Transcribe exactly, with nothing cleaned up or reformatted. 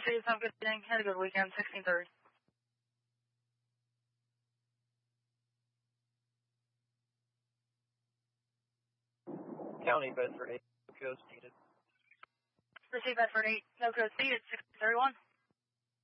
Received. Have a good evening. Had a good weekend. sixteen thirty. County Bedford eight, no codes needed. Received Bedford eight, no codes needed. sixteen thirty-one.